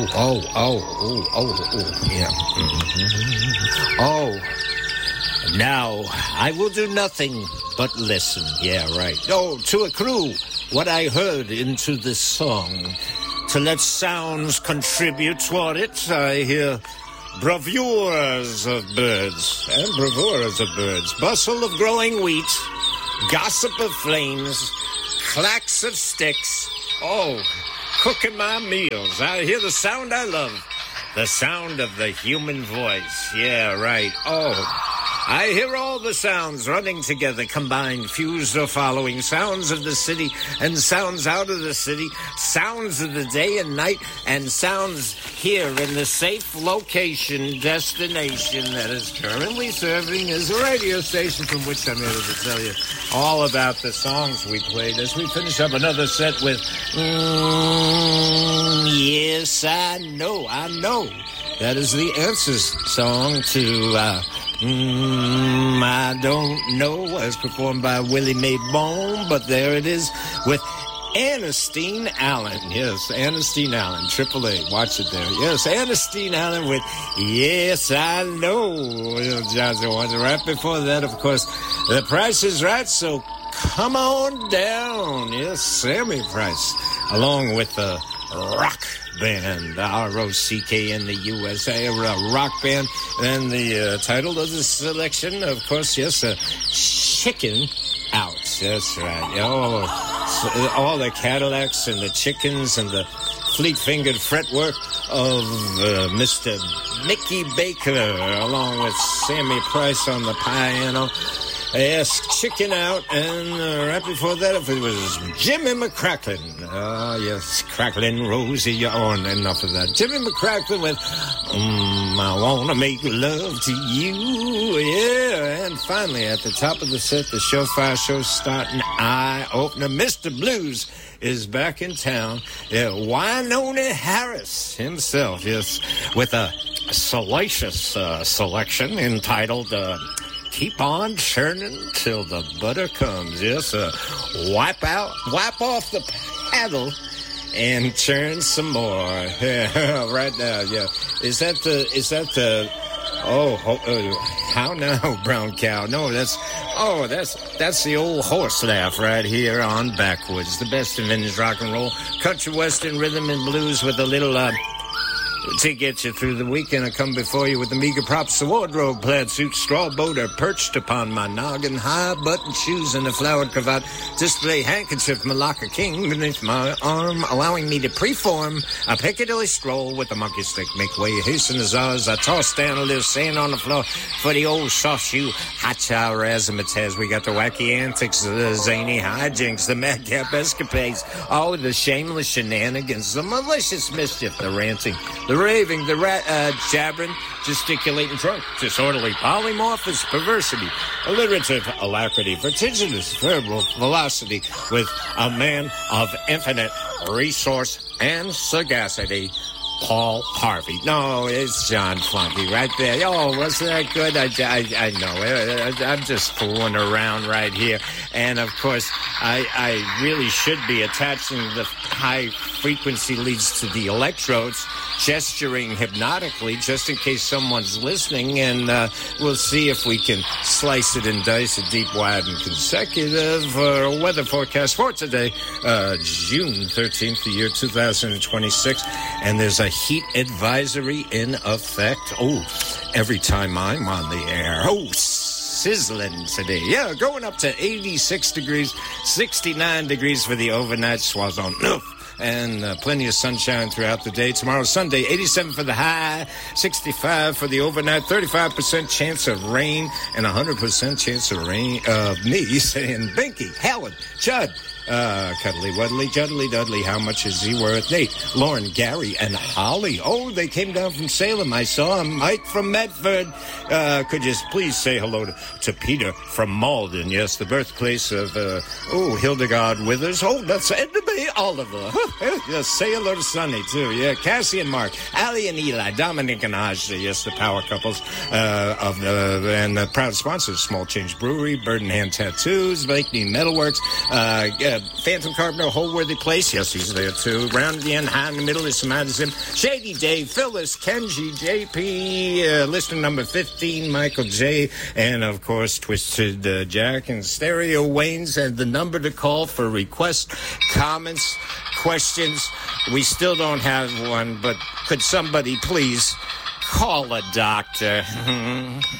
Yeah. Mm-hmm. Oh, now I will do nothing but listen. Yeah, right. Oh, to accrue what I heard into this song. To let sounds contribute toward it, I hear bravures of birds and bravures of birds, bustle of growing wheat, gossip of flames, clacks of sticks. Oh, cooking my meals. I hear the sound I love, the sound of the human voice. Yeah, right. Oh, I hear all the sounds running together, combined, fused or following, sounds of the city and sounds out of the city, sounds of the day and night, and sounds here in the safe location destination that is currently serving as a radio station from which I'm able to tell you all about the songs we played as we finish up another set with Yes, I Know. That is the Answers song to I Don't Know, as performed by Willie Mae Bone, but there it is with Ernestine Allen. Yes, Ernestine Allen, AAA. Watch it there. Yes, Ernestine Allen with Yes, I Know. Johnson Wonder. Right before that, of course, The Price is Right, so come on down. Yes, Sammy Price, along with the Rock Band, R-O-C-K in the USA, a rock band. And the title of the selection, of course, yes, Chicken Out. That's right. Oh, all the Cadillacs and the chickens and the fleet-fingered fretwork of Mr. Mickey Baker, along with Sammy Price on the piano. Yes, Chicken Out, and right before that, if it was Jimmy McCracklin. Yes, Cracklin' Rosie. Oh, enough of that. Jimmy McCracklin with I Wanna Make Love to You. Yeah, and finally, at the top of the set, the Surefire Show starting eye-opener. Mr. Blues is back in town. Yeah, Wynonie Harris himself, yes, with a salacious selection entitled... Keep on churning till the butter comes. Yes, wipe off the paddle and churn some more. Right now, yeah. Is that the how now, brown cow? No, that's the old horse laugh right here on Backwoods. The best of vintage rock and roll, country western rhythm and blues with a little to get you through the weekend. I come before you with the meager props, the wardrobe, plaid suit, straw boat are perched upon my noggin, high button shoes and a flowered cravat, display handkerchief, Malacca King beneath my arm, allowing me to preform a Piccadilly stroll with the monkey stick. Make way, hasten as I toss down a little sand on the floor for the old soft shoe, hot-chow razzmatazz. We got the wacky antics, the zany hijinks, the madcap escapades, all of the shameless shenanigans, the malicious mischief, the ranting, the raving, the jabbering, gesticulating, drunk, disorderly, polymorphous, perversity, alliterative alacrity, vertiginous verbal velocity, with a man of infinite resource and sagacity, Paul Harvey. No, it's John Flunky right there. Oh, wasn't that good? I know. I'm just fooling around right here. And, of course, I really should be attaching the high frequency leads to the electrodes, gesturing hypnotically just in case someone's listening, and we'll see if we can slice it and dice it deep, wide, and consecutive. Weather forecast for today, June 13th, the year 2026, and there's a heat advisory in effect. Oh, every time I'm on the air. Oh, sizzling today. Yeah, going up to 86 degrees, 69 degrees for the overnight Soissons. And plenty of sunshine throughout the day. Tomorrow, Sunday, 87 for the high, 65 for the overnight, 35% chance of rain, and 100% chance of rain of me saying, Binky, Helen, Judd, Cuddly Wuddly, Juddly Dudley, how much is he worth? Nate, Lauren, Gary, and Holly. Oh, they came down from Salem. I saw him. Mike from Medford. Could you please say hello to Peter from Malden? Yes, the birthplace of, Hildegard Withers. Oh, that's Edmund Oliver. Yes, say hello to Sonny, too. Yeah, Cassie and Mark, Allie and Eli, Dominic and Asha. Yes, the power couples and the proud sponsors, Small Change Brewery, Bird and Hand Tattoos, Blakeney Metalworks, Phantom Carpenter, Holworthy Place. Yes, he's there too. Round at the end, high in the middle is Madison. Shady Dave, Phyllis, Kenji, JP, listener number 15, Michael J. And, of course, Twisted Jack and Stereo Wayne's. And the number to call for requests, comments, questions. We still don't have one, but could somebody please call a doctor?